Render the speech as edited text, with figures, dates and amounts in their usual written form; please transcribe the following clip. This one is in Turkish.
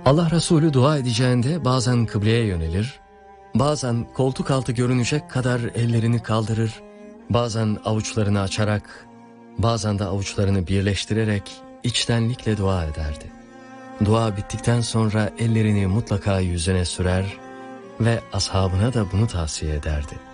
Allah Resulü dua edeceğinde bazen kıbleye yönelir, bazen koltuk altı görünecek kadar ellerini kaldırır, bazen avuçlarını açarak, bazen de avuçlarını birleştirerek içtenlikle dua ederdi. Dua bittikten sonra ellerini mutlaka yüzüne sürer ve ashabına da bunu tavsiye ederdi.